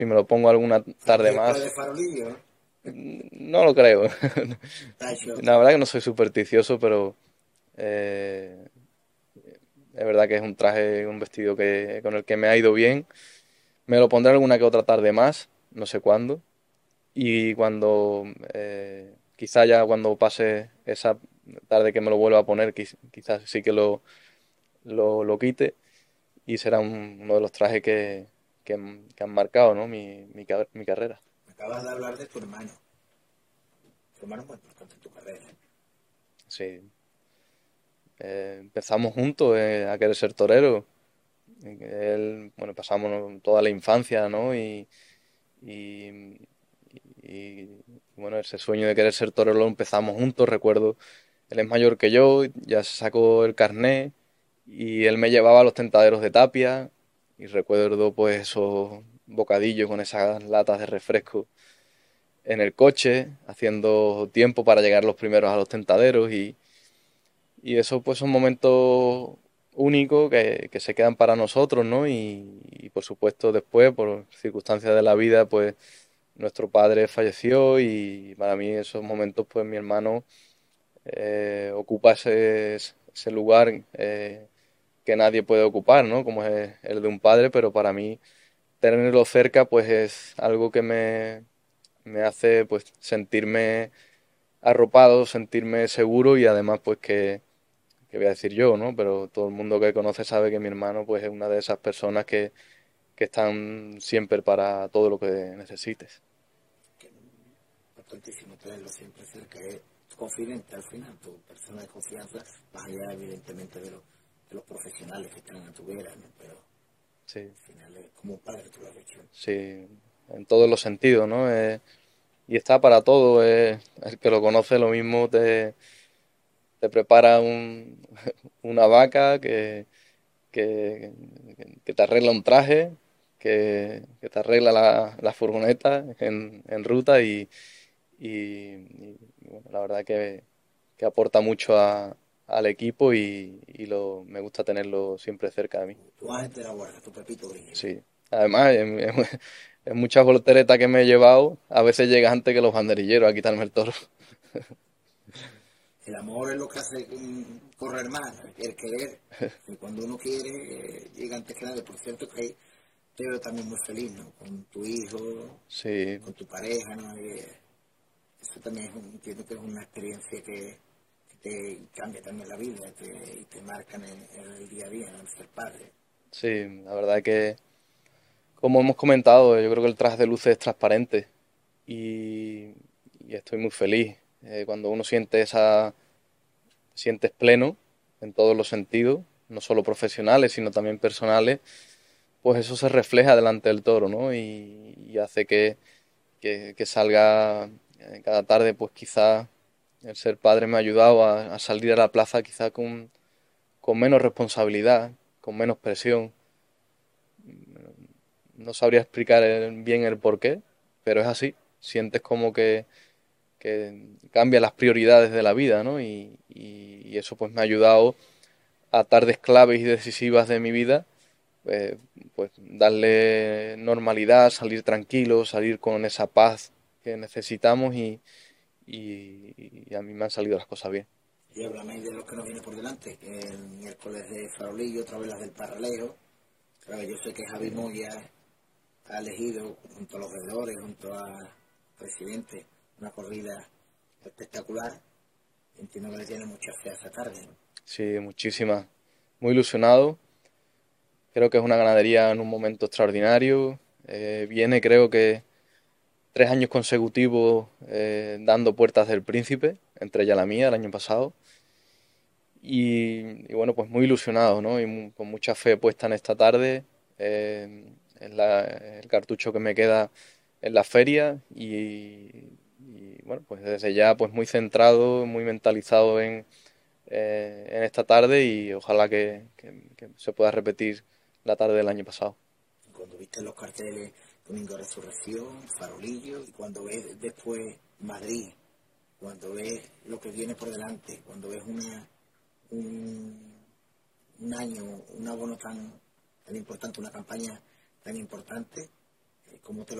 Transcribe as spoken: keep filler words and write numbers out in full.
si me lo pongo alguna tarde Miércoles de más, farolillo, ¿no? no lo creo. Tacho, La verdad que no soy supersticioso, pero eh, es verdad que es un traje, un vestido que, con el que me ha ido bien. Me lo pondré alguna que otra tarde más, no sé cuándo. Y cuando, eh, quizá ya cuando pase esa tarde que me lo vuelva a poner, quiz- quizás sí que lo, lo, lo quite y será un- uno de los trajes que, que, han que han marcado, ¿no? mi, mi, ca- mi carrera. me acabas de hablar de tu hermano. Tu hermano es muy importante en tu carrera. Sí. Eh, empezamos juntos eh, a querer ser torero. Él, bueno, pasamos toda la infancia, ¿no? Y, y, y, bueno, ese sueño de querer ser torero lo empezamos juntos, recuerdo. Él es mayor que yo, ya se sacó el carné y él me llevaba a los tentaderos de Tapia y recuerdo pues esos bocadillos con esas latas de refresco en el coche, haciendo tiempo para llegar los primeros a los tentaderos y, y eso pues son momentos únicos que, que se quedan para nosotros, ¿no? Y, y por supuesto después, por circunstancias de la vida, pues nuestro padre falleció y para mí esos momentos pues mi hermano eh, ocupa ese, ese lugar eh, que nadie puede ocupar, ¿no? Como es el de un padre, pero para mí tenerlo cerca pues es algo que me, me hace pues sentirme arropado, sentirme seguro y además pues que, que voy a decir yo, ¿no? Pero todo el mundo que conoce sabe que mi hermano pues es una de esas personas que, que están siempre para todo lo que necesites. Que es importantísimo tenerlo siempre cerca. Es tu confidente al final, tu persona de confianza, más allá evidentemente de, los de los profesionales que están a tu vera, ¿no? Pero Sí, al final es como un padre, tú lo has dicho. sí, en todos los sentidos, ¿no? Eh, y está para todo, eh, el que lo conoce lo mismo te, te prepara un, una vaca que, que, que te arregla un traje, que, que te arregla la, la furgoneta en, en ruta y, y, y, bueno, la verdad que, que aporta mucho a, al equipo y, y lo, me gusta tenerlo siempre cerca de mí. Tu ángel de la guarda, tu Pepito Grillo. Sí. Además, en, en- en muchas volteretas que me he llevado, a veces llega antes que los banderilleros a quitarme el toro. El amor es lo que hace mm, correr más, el querer. Y cuando uno quiere, eh, llega antes que nadie. Por cierto, que ahí te veo también muy feliz, ¿no? Con tu hijo, Sí, con tu pareja, ¿no? Y, eh, eso también es un- entiendo que es una experiencia que, que te cambia también la vida te- y te marca en el, en el día a día, ¿no? Ser padre. sí, la verdad que, como hemos comentado, yo creo que el traje de luces es transparente y, y estoy muy feliz. Eh, cuando uno siente esa, sientes pleno en todos los sentidos, no solo profesionales, sino también personales, pues eso se refleja delante del toro, ¿no? Y, y hace que, que, que salga eh, cada tarde, pues quizás el ser padre me ha ayudado a, a salir a la plaza quizá con, con menos responsabilidad, con menos presión. No sabría explicar el- bien el por qué, pero es así. Sientes como que, que cambia las prioridades de la vida, ¿no? Y, y- y eso pues me ha ayudado a tardes claves y decisivas de mi vida, eh, pues darle normalidad, salir tranquilo, salir con esa paz que necesitamos y, y- y a mí me han salido las cosas bien. Y háblame de lo que nos viene por delante, que el miércoles de Farolillo, otra vez las del Parralejo. Claro, yo sé que Javi Moya ha elegido, junto a los veedores, junto al presidente, una corrida espectacular. Entiendo que le tiene mucha fe a esa tarde, ¿no? Sí, muchísimas. Muy ilusionado. Creo que es una ganadería en un momento extraordinario. Eh, viene, creo que, tres años consecutivos eh, dando puertas del Príncipe, entre ella la mía el año pasado. Y, y bueno, pues muy ilusionado, ¿no? Y mu- con mucha fe puesta en esta tarde. Eh, es la- el cartucho que me queda en la feria y, y, bueno, pues desde ya pues muy centrado, muy mentalizado en, eh, en esta tarde y ojalá que, que- que se pueda repetir la tarde del año pasado. Cuando viste los carteles Domingo de Resurrección, Farolillo, y cuando ves después Madrid, cuando ves lo que viene por delante, cuando ves una, un, un año, un abono tan, tan importante, una campaña tan importante, eh, cómo te lo